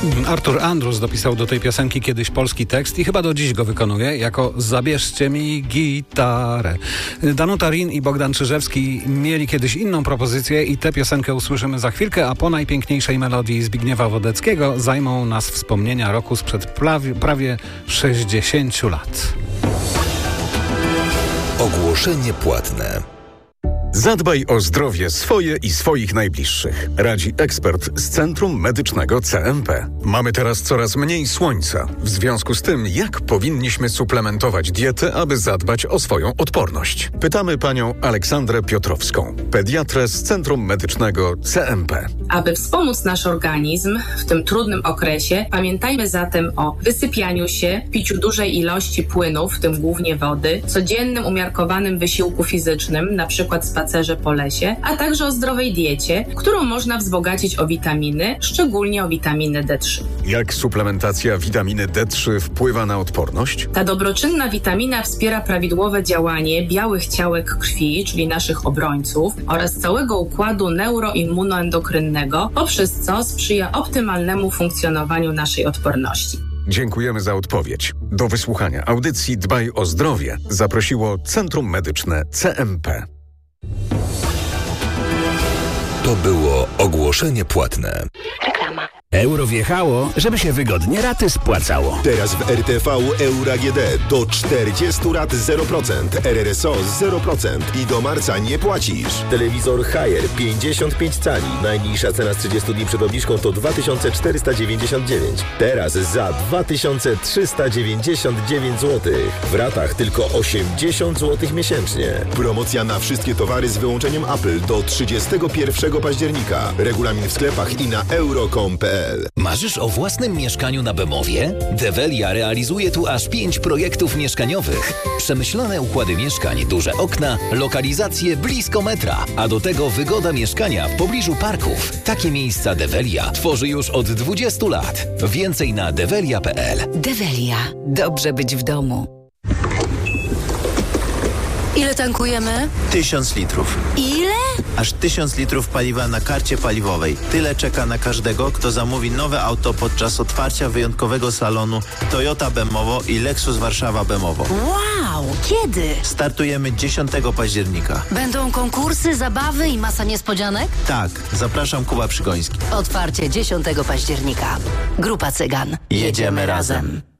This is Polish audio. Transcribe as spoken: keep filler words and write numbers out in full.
Artur Andrus dopisał do tej piosenki kiedyś polski tekst i chyba do dziś go wykonuje jako Zabierzcie mi gitarę. Danuta Rin i Bogdan Czyżewski mieli kiedyś inną propozycję i tę piosenkę usłyszymy za chwilkę, a po najpiękniejszej melodii Zbigniewa Wodeckiego zajmą nas wspomnienia roku sprzed prawie, prawie sześćdziesięciu lat. Ogłoszenie płatne. Zadbaj o zdrowie swoje i swoich najbliższych. Radzi ekspert z Centrum Medycznego C M P. Mamy teraz coraz mniej słońca. W związku z tym, jak powinniśmy suplementować dietę, aby zadbać o swoją odporność? Pytamy panią Aleksandrę Piotrowską, pediatrę z Centrum Medycznego C M P. Aby wspomóc nasz organizm w tym trudnym okresie, pamiętajmy zatem o wysypianiu się, piciu dużej ilości płynów, w tym głównie wody, codziennym umiarkowanym wysiłku fizycznym, np. spacerze po lesie, a także o zdrowej diecie, którą można wzbogacić o witaminy, szczególnie o witaminę D trzy. Jak suplementacja witaminy D trzy wpływa na odporność? Ta dobroczynna witamina wspiera prawidłowe działanie białych ciałek krwi, czyli naszych obrońców, oraz całego układu neuroimmunoendokrynnego, poprzez co sprzyja optymalnemu funkcjonowaniu naszej odporności. Dziękujemy za odpowiedź. Do wysłuchania audycji Dbaj o zdrowie zaprosiło Centrum Medyczne C M P. To było ogłoszenie płatne. Reklama. Euro wjechało, żeby się wygodnie raty spłacało. Teraz w R T V Euro A G D do czterdziestu rat zero procent, R R S O zero procent i do marca nie płacisz. Telewizor Haier pięćdziesiąt pięć cali. Najniższa cena z trzydziestu dni przed obniżką to dwa tysiące czterysta dziewięćdziesiąt dziewięć. Teraz za dwa tysiące trzysta dziewięćdziesiąt dziewięć złotych. W ratach tylko osiemdziesiąt złotych miesięcznie. Promocja na wszystkie towary z wyłączeniem Apple do trzydziestego pierwszego października. Regulamin w sklepach i na euro kropka com kropka p l. Marzysz o własnym mieszkaniu na Bemowie? Develia realizuje tu aż pięć projektów mieszkaniowych. Przemyślane układy mieszkań, duże okna, lokalizacje blisko metra, a do tego wygoda mieszkania w pobliżu parków. Takie miejsca Develia tworzy już od dwudziestu lat. Więcej na develia kropka p l. Develia. Dobrze być w domu. Ile tankujemy? Tysiąc litrów. Ile? Aż tysiąc litrów paliwa na karcie paliwowej. Tyle czeka na każdego, kto zamówi nowe auto podczas otwarcia wyjątkowego salonu Toyota Bemowo i Lexus Warszawa Bemowo. Wow! Kiedy? Startujemy dziesiątego października. Będą konkursy, zabawy i masa niespodzianek? Tak, zapraszam, Kuba Przygoński. Otwarcie dziesiątego października. Grupa Cygan. Jedziemy razem.